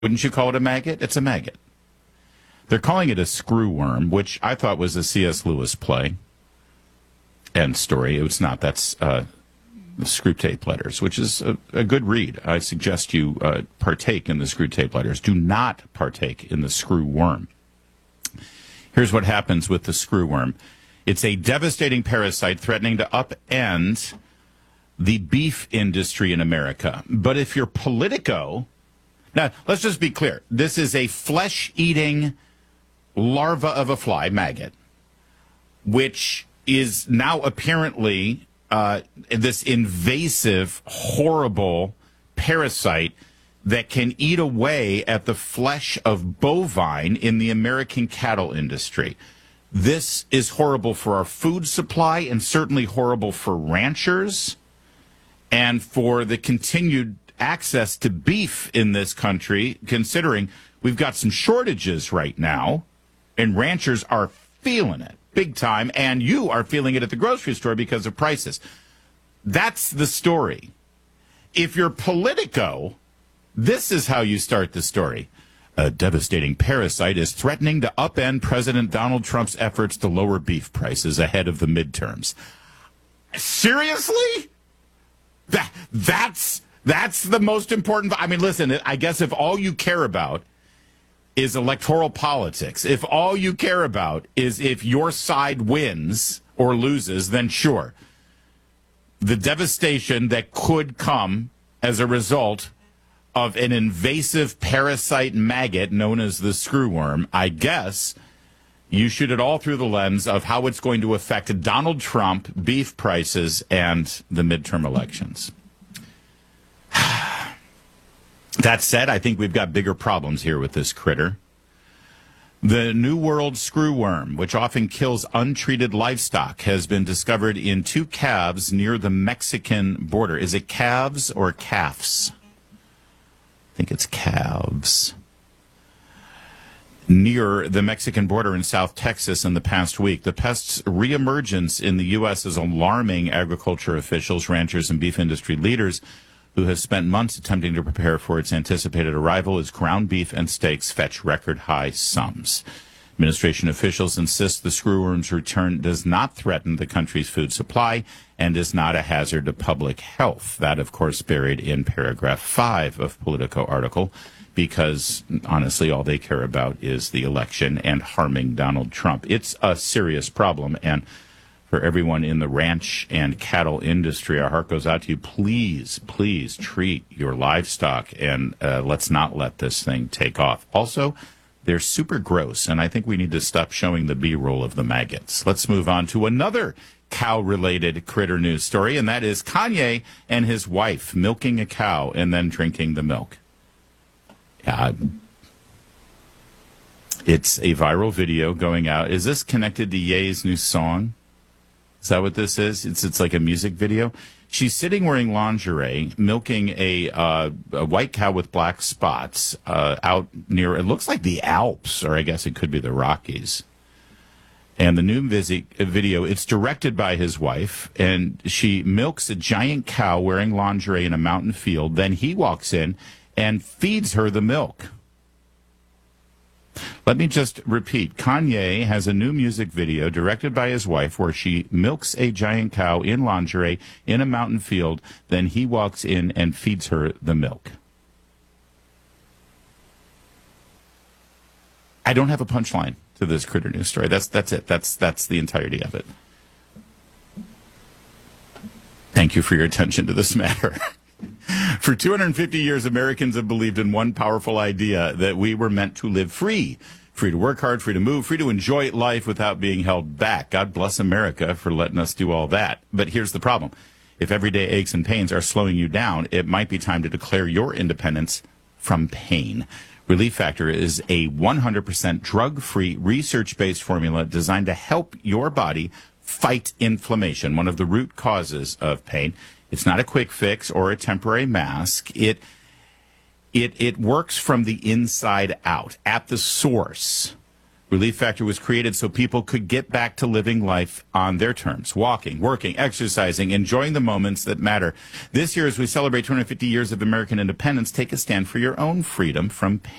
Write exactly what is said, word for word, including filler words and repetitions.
Wouldn't you call it a maggot? It's a maggot. They're calling it a screwworm, which I thought was a C S. Lewis play. End story. It's not. That's uh, the Screwtape Letters, which is a, a good read. I suggest you uh, partake in the Screwtape Letters. Do not partake in the screwworm. Here's what happens with the screwworm. It's a devastating parasite threatening to upend the beef industry in America. But if you're Politico, now let's just be clear. This is a flesh-eating larva of a fly, maggot, which is now apparently uh, this invasive, horrible parasite that can eat away at the flesh of bovine in the American cattle industry. This is horrible for our food supply and certainly horrible for ranchers and for the continued access to beef in this country, considering we've got some shortages right now, and ranchers are feeling it big time, and you are feeling it at the grocery store because of prices. That's the story. If you're Politico, this is how you start the story. A devastating parasite is threatening to upend President Donald Trump's efforts to lower beef prices ahead of the midterms. Seriously? That, that's, that's the most important. I mean, listen, I guess if all you care about is electoral politics, if all you care about is if your side wins or loses, then sure. The devastation that could come as a result of an invasive parasite maggot known as the screwworm, I guess you shoot it all through the lens of how it's going to affect Donald Trump, beef prices, and the midterm elections. That said, I think we've got bigger problems here with this critter. The New World screwworm, which often kills untreated livestock, has been discovered in two calves near the Mexican border. Is it calves or calves? I think it's calves. Near the Mexican border in South Texas in the past week. The pest's reemergence in the U S is alarming agriculture officials, ranchers, and beef industry leaders who have spent months attempting to prepare for its anticipated arrival as ground beef and steaks fetch record-high sums. Administration officials insist the screwworm's return does not threaten the country's food supply and is not a hazard to public health. That, of course, buried in paragraph five of Politico article, because, honestly, all they care about is the election and harming Donald Trump. It's a serious problem, and for everyone in the ranch and cattle industry, our heart goes out to you. Please, please treat your livestock, and uh, let's not let this thing take off. Also, they're super gross, and I think we need to stop showing the B-roll of the maggots. Let's move on to another cow-related critter news story, and that is Kanye and his wife milking a cow and then drinking the milk. Uh, it's a viral video going out. Is this connected to Ye's new song? Is that what this is? It's it's like a music video. She's sitting wearing lingerie, milking a, uh, a white cow with black spots uh, out near, it looks like the Alps, or I guess it could be the Rockies. And the new visi- video, it's directed by his wife, and she milks a giant cow wearing lingerie in a mountain field. Then he walks in and feeds her the milk. Let me just repeat. Kanye has a new music video directed by his wife where she milks a giant cow in lingerie in a mountain field. Then he walks in and feeds her the milk. I don't have a punchline to this critter news story. That's that's it. That's that's the entirety of it. Thank you for your attention to this matter. For two hundred fifty years, Americans have believed in one powerful idea, that we were meant to live free. Free to work hard, free to move, free to enjoy life without being held back. God bless America for letting us do all that. But here's the problem. If everyday aches and pains are slowing you down, it might be time to declare your independence from pain. Relief Factor is a one hundred percent drug-free, research-based formula designed to help your body fight inflammation, one of the root causes of pain. It's not a quick fix or a temporary mask. It it it works from the inside out, at the source. Relief Factor was created so people could get back to living life on their terms, walking, working, exercising, enjoying the moments that matter. This year, as we celebrate two hundred fifty years of American independence, take a stand for your own freedom from pain.